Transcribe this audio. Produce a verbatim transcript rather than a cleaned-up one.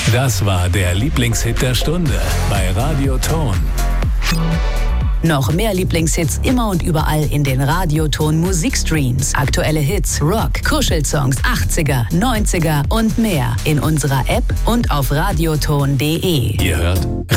Das war der Lieblingshit der Stunde bei Radioton. Noch mehr Lieblingshits immer und überall in den Radioton Musikstreams. Aktuelle Hits, Rock, Kuschelsongs, achtziger, neunziger und mehr in unserer App und auf radioton punkt de. Ihr hört